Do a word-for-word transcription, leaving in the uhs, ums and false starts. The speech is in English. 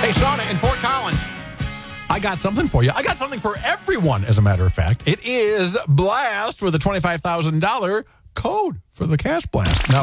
Hey, Shauna in Fort Collins, I got something for you. I got something for everyone, as a matter of fact. It is Blast with a twenty-five thousand dollars code for the Cash Blast. Now,